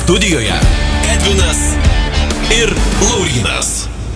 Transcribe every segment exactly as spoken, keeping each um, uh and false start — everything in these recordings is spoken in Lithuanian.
Studijoje Edvinas ir Laurynas.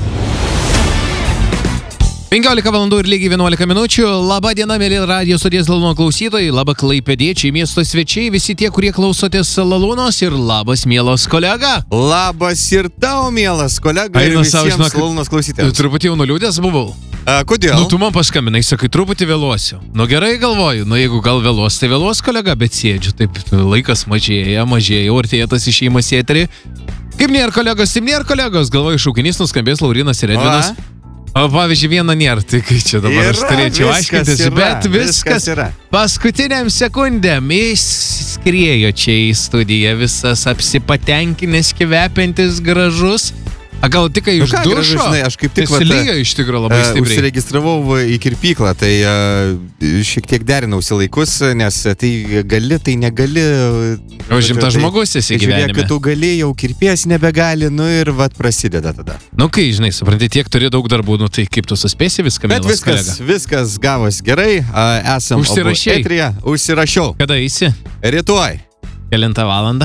penkiolika valandų ir lygiai vienuolika minučių. Labą dieną, mėly radijo stoties Lalūno klausytojai, labą klaipėdiečiai, miesto svečiai, visi tie, kurie klausotės Lalūnos ir labas, mielas kolega. Labas ir tau, mielas kolega, Eina ir visiems žinok, Lalūnos klausytojams. Truputį jau nuliūdęs buvau. A, kodėl? Nu, tu man paskambinai, sakai, truputį vėluosiu. Nu, gerai galvoju, nu, jeigu gal vėluos, tai vėluos, kolega, bet sėdžiu, taip, laikas mažėja, mažėja, artėja tas išėjimas į eterį. Kaip nėra kolegos, taip nėra kolegos, galvoju, šaukinys nuskambės Laurynas ir Edvinas. O pavyzdžiui, viena nėra, tai kai čia dabar aš turėčiau aiškintis, bet viskas, viskas paskutiniam sekundėm įskriejo čia į studiją, visas apsipatenkinęs, kvepiantis, gražus. A gal tik kai iš dušo, žinai, aš kaip tik lyjo iš tikrųjų labai stipriai. Uh, užsiregistravau į kirpyklą, tai uh, šiek tiek derinausi laikus, nes tai gali, tai negali. Užimtas žmogus esi gyvenime. Žiūrėk, tu gali, jau kirpėjas nebegali, nu ir vat prasideda tada. Nu kai, žinai, supranti, tiek turi daug darbų, nu tai kaip tu suspėsi viską, mielas viskas, kolega? Bet viskas gavos gerai, uh, esam eteryje, užsirašiau. Kada eisi? Rytoj. Kelintą valandą?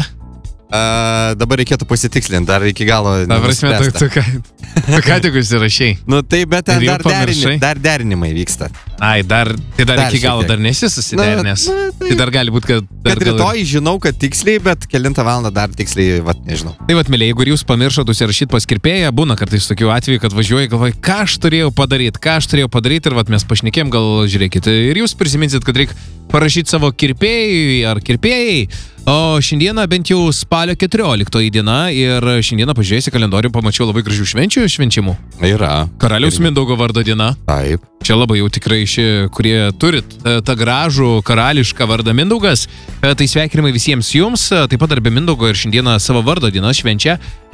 Uh, dabar reikėtų pasitikslinti, dar iki galo. Ta prasme, tu, tu, ką, tu ką tik užsirašai? Nu taip, bet ten dar, derini, dar derinimai vyksta. Ai, dar, tai dar, dar iki galo dar nesi susiderinęs. Na, tai, tai dar gali būti, kad... Kad rytoj gal... žinau, kad tiksliai, bet kelintą valandą dar tiksliai, vat, nežinau. Tai vat, mėly, jeigu jūs pamiršot užsirašyti pas kirpėją, būna kartais tokių atvejų, kad važiuoji, galvoji, ką aš turėjau padaryti, ką aš turėjau padaryti, ir vat, mes pašnekėm, gal žiūrėkit, ir jūs prisiminsit, kad reikia parašyti savo kirpėjui ar kirpėjai. O šiandieną bent jau spalio keturioliktoji diena ir šiandieną pažiūrėjusi kalendorių, pamačiau labai gražių švenčių švenčiamų. Yra. Karaliaus Mindaugo vardo diena. Taip. Čia labai jau tikrai ši, kurie turit tą gražų karališką vardą Mindaugas. Tai sveikinimai visiems jums. Taip pat dar be Mindaugo ir šiandieną savo vardo dieną švenčia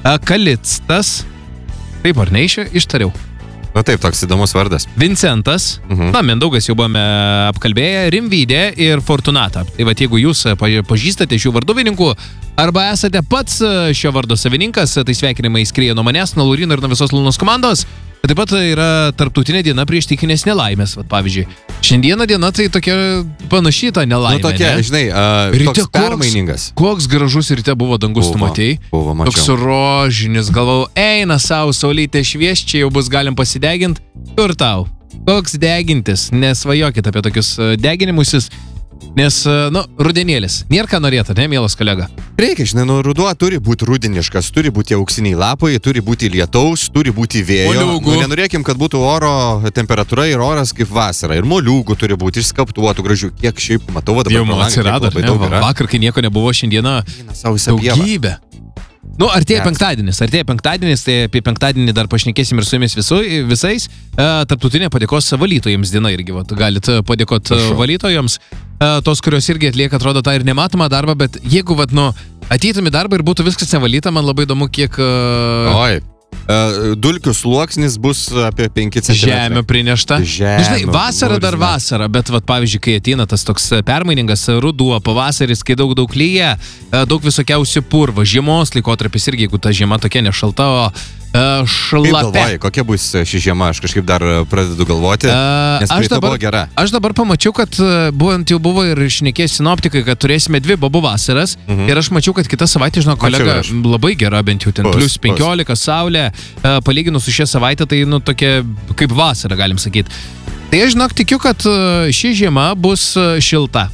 Kalitstas. Taip ar ne ištariau? Na taip, toks įdomus vardas. Vincentas, mhm. Na, Mindaugas jau buvome apkalbėję, Rimvydė ir Fortunata. Tai va, jeigu jūs pažįstate šių varduvininkų, arba esate pats šio vardo savininkas, tai sveikinimai skrieja nuo manęs, nuo Lauryno ir nuo visos Lalūnos komandos. Taip pat yra tarptautinė diena prieš stichinės nelaimės, vat, pavyzdžiui. Šiandieną diena tai tokia panaši ta nelaimė, nu, tokia, ne? Žinai, uh, ryte toks permainingas. Koks, koks gražus ryte buvo dangus, tu matei? Buvo, mačiau. Toks rožinis, galvau, eina savo, saulytė švies, čia jau bus galim pasideginti. Kur tau? Koks degintis? Nesvajokit apie tokius deginimusis. Nes, nu, rudenėlis. Nėra ką norėtų, ne, mielas kolega? Reikia, žinai, nu, ruduo turi būti rudeniškas, turi būti auksiniai lapai, turi būti lietaus, turi būti vėjo. Moliūgų. Nu, nenorėkim, kad būtų oro temperatūra ir oras kaip vasara. Ir moliūgų turi būti išskaptuotų gražių. Kiek šiaip matau, dabar jau man atsirado, ne, vakar, kai nieko nebuvo, šiandieną daugybė. Nu, artėja yes. penktadienis, artėja penktadienis, tai apie penktadienį dar pašnekėsim ir su jumis visu, visais. E, tarptautinė padėkos valytojams diena irgi, vat, galit padėkoti valytojams, e, tos, kurios irgi atlieka, atrodo, tą ir nematomą darbą, bet jeigu, vat, nu, ateitum į darbą ir būtų viskas nevalyta, man labai įdomu, kiek... E... Oi. Uh, dulkių sluoksnis bus apie penki centimetrai. Žemė prinešta. Žemė. Žinai, vasara dar vasara, bet, vat, pavyzdžiui, kai ateina tas toks permainingas ruduo, pavasaris, kai daug daug lyja, daug visokiausių purva, žiemos laikotarpis irgi, jeigu ta žiema tokia nešalta, o uh, šlapia. Kaip galvoji, kokia bus ši žiema? Aš kažkaip dar pradedu galvoti, uh, nes praeita buvo gera. Aš dabar pamačiau, kad buvant jau buvo ir šnekės sinoptikai, kad turėsime dvi bobų vasaras, mhm. ir aš mačiau, kad kitą savaitę, žinau, kolega, labai gera, bent jau ten pus, plus penkiolika, pus. Saulė. Palyginus su šią savaitę, tai, nu, tokia kaip vasara, galim sakyti. Tai aš, žinok, tikiu, kad ši žiema bus šilta.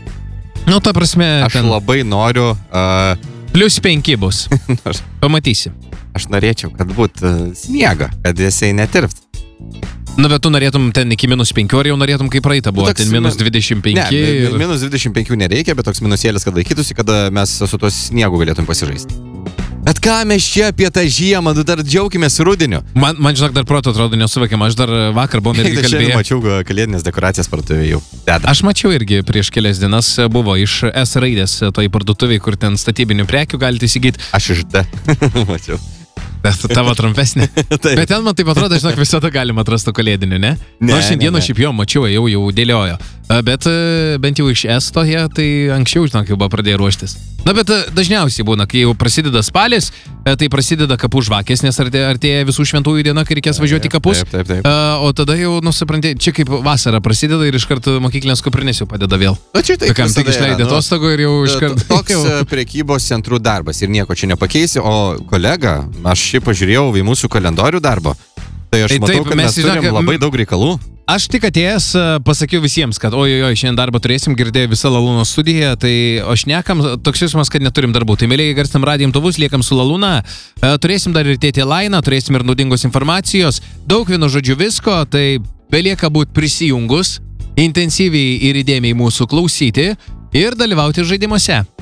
Nu, ta prasme... Aš ten... labai noriu... Uh... Plius penki bus. Pamatysi. Aš norėčiau, kad būtų sniega, kad jisai netirpt. Nu, bet tu norėtum ten iki minus penkių, ar jau norėtum kaip praeitą buvo, toks, ten minus dvidešimt penki? Ne, ir... minus dvidešimt penki nereikia, bet toks minusėlis, kad laikytųsi, kada mes su tuo sniegu galėtum pasižaisti. Bet ką mes čia apie tą žiemą, nu dar džiaukimės rudeniu. Man, man žinok, dar proto atrodo nesuvokiam, aš dar vakar buvau irgi kalbėjęs. Aš mačiau kalėdinės dekoracijas parduotuvėje jau. Deda. Aš mačiau irgi prieš kelias dienas buvo iš S raidės toj parduotuvėje, kur ten statybinių prekių galite įsigyti. Aš iš D mačiau. Tavo trumpesnė. Bet ten man taip atrodo, žinok, visada galima atrasti kalėdinį, ne? Ne, nu, šiandieną ne, ne. šiaip jau mačiau, jau, jau dėliojo. Bet bent jau iš Estoje, tai anksčiau, žinok, jau buvo pradėję ruoštis. Na, bet dažniausiai būna, kai jau prasideda spalis, tai prasideda kapų žvakės, nes artėja, artėja visų šventųjų diena, kai reikės važiuoti į kapus. Taip, taip, taip. Uh, o tada jau, nusipranti, čia kaip vasara prasideda ir iš karto mokyklinės kuprinės jau padeda vėl. Na, čia taip, kam tik išleidė atostogų ir jau iš karto. Toks prekybos centrų darbas ir nieko čia nepakeisi, o kolega, aš šiaip pažiūrėjau į mūsų kalendorių darbo, tai aš tai matau, taip, kad mes, mes turim žinok, labai daug reikalų. Aš tik atėjęs pasakiau visiems, kad oi, oi, šiandien darbą turėsim, girdėjau visą Lalūno studiją, tai aš nekam toks jausmas, kad neturim darbų. Tai mėlyje garstam radijo imtuvus, liekam su Lalūna, turėsim dar ir tėtį Lainą, turėsim ir naudingos informacijos, daug vieno žodžių visko, tai belieka būti prisijungus, intensyviai ir įdėmiai mūsų klausyti ir dalyvauti žaidimuose.